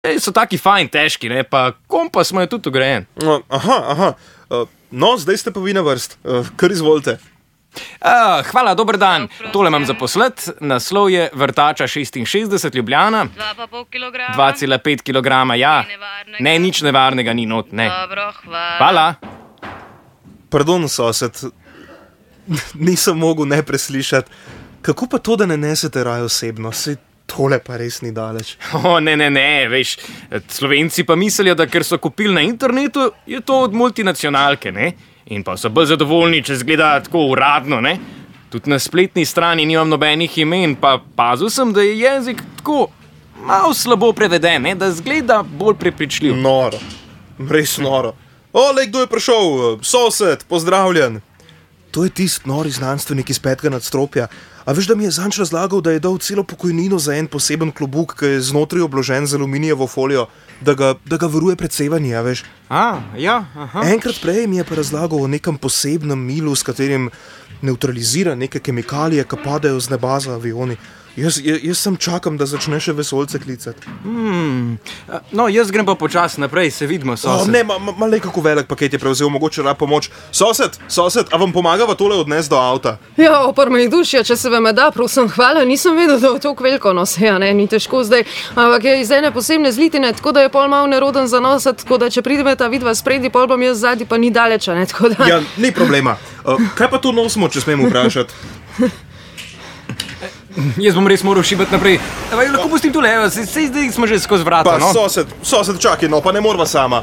So taki fajn, težki, ne, pa kompas mu je tudi ugrajen. Aha. No, zdaj ste pa vi na vrst. Kar izvolite. Hvala, dober dan. Tole imam za posled. Naslov je Vrtača 66 Ljubljana. 2,5 kg, ja. Ne, nič nevarnega ni not, ne. Dobro, Hvala. Pardon, sosed. Nisem mogel ne preslišati. Kako pa to, da ne nesete raje osebno? Sej tole pa res ni daleč. Ne, veš, Slovenci pa mislijo, da ker so kupili na internetu, je to od multinacionalke, ne? In pa so bolj zadovoljni, če zgleda tako uradno, ne? Tudi na spletni strani nimam nobenih imen, pa pazil sem, da je jezik tako malo slabo preveden, ne? Da zgleda bolj prepričljiv. Noro. Res noro. Lej, kdo je prišel? Sosed, pozdravljen. To je tisti nori znanstvenik iz 5. nadstropja. A veš, da mi je zanč razlagal, da je dal celo pokojnino za en poseben klobuk, ki je znotraj obložen z aluminijevo folijo, da ga varuje pred sevanji, a veš? Ja, aha. Enkrat prej mi je pa razlagal o nekem posebnem milu, s katerim nevtralizira neke kemikalije, ki padajo z neba za avioni. Jaz sem čakam, da začne še vesoljce klicati. No, jaz grem pa počasi naprej, se vidimo, sosed. Ne, malej kako velik paket je prevzel, mogoče rab pomoč. Sosed, a vam pomagava tole odnes do avta? Ja, opr me dušja, če se vam da, prosim, hvala, nisem vedel, da je to veliko nos, ja, ne, ni težko zdaj, ampak je iz ene posebne zlitine, tako da je pol malo neroden za nosati, tako da če prideme ta vidva spredi, pol bom jaz zadnji, pa ni daleč, ne, tako da... Ja, ni problema. Kaj pa to nosimo, če smem vprašati? Jaz bom res moral šibati naprej. Lahko pustim tule, sej zdaj smo že skozi vrata, no? Pa sosed, čakaj, no, pa ne morva sama.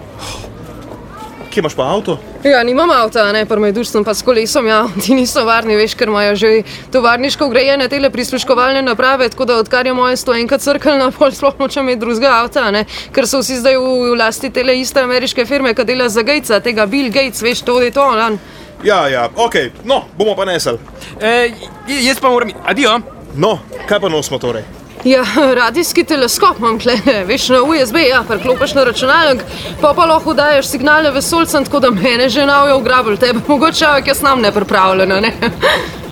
Kje imaš pa avto? Ja, nimam avta, ne, prmejduš sem pa s kolesom, ja, ti niso varni, veš, ker imajo že tovarniško ugrajene tele prisluškovalne naprave, tako da odkar je moje stoenka crkljna, pol sploh nočem imeti drugega avta, ne, ker so vsi zdaj v lasti tele iste ameriške firme, ki dela za Gatesa, tega Bill Gates, veš, to je to, ne. Ja, okej, no, bomo pa nesel. Jaz pa moram... Adijo. No, kaj pa nosimo torej? Ja, radijski teleskop imam tle, veš, na USB, ja, priklopiš na računalnik, pa lahko daješ signale vesoljcem, tako da mene že navijo ugrabili, tebe mogoče, jaz nam ne pripravljena, ne.